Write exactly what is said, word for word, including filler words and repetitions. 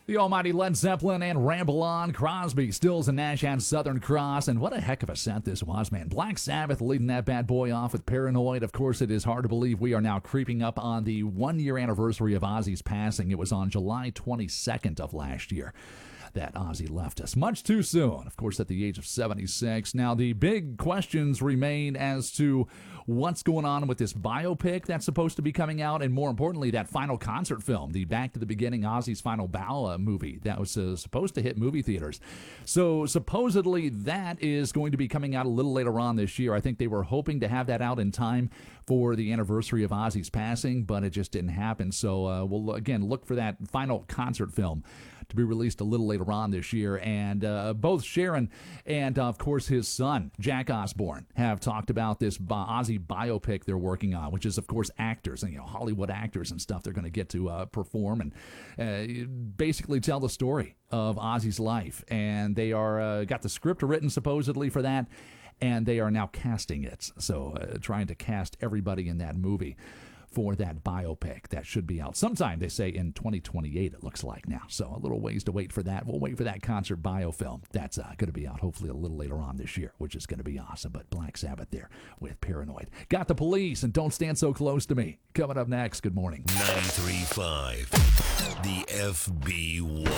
The almighty Led Zeppelin and Ramble On, Crosby, Stills and Nash and Southern Cross, and what a heck of a set this was, man. Black Sabbath leading that bad boy off with Paranoid. Of course, it is hard to believe we are now creeping up on the one-year anniversary of Ozzy's passing. It was on July twenty-second of last year that Ozzy left us. Much too soon, of course, at the age of seventy-six. Now, the big questions remain as to what's going on with this biopic that's supposed to be coming out, and more importantly, that final concert film, the Back to the Beginning, Ozzy's Final Bow uh, movie that was uh, supposed to hit movie theaters. So supposedly that is going to be coming out a little later on this year. I think they were hoping to have that out in time for the anniversary of Ozzy's passing, but it just didn't happen. So uh, we'll, again, look for that final concert film to be released a little later on this year. And uh, both Sharon and, uh, of course, his son, Jack Osbourne, have talked about this bi- Ozzy biopic they're working on, which is, of course, actors, and you know, Hollywood actors and stuff they're going to get to uh, perform and uh, basically tell the story of Ozzy's life. And they are uh, got the script written, supposedly, for that, and they are now casting it. So uh, trying to cast everybody in that movie for that biopic that should be out sometime, they say, in twenty twenty-eight, it looks like now. So a little ways to wait for that. We'll wait for that concert biofilm. That's uh, going to be out hopefully a little later on this year, which is going to be awesome. But Black Sabbath there with Paranoid. Got the Police and Don't Stand So Close to Me. Coming up next, good morning. ninety-three point five, the F B one.